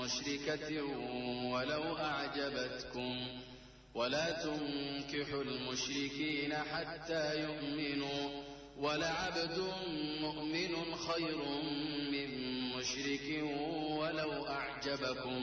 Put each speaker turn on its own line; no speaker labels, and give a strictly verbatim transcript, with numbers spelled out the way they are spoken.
مشركة ولو أعجبتكم ولا تنكحوا المشركين حتى يؤمنوا ولعبد مؤمن خير من مشرك ولو أعجبكم